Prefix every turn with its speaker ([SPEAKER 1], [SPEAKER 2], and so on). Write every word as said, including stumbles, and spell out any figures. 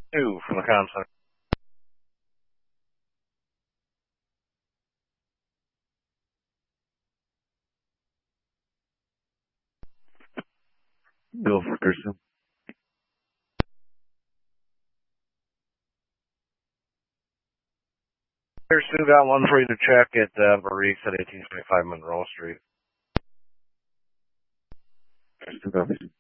[SPEAKER 1] Two from the concept. Bill Ferguson. There's still got one for you to check at uh, Barriques at eighteen twenty-five Monroe Street. There's two copies.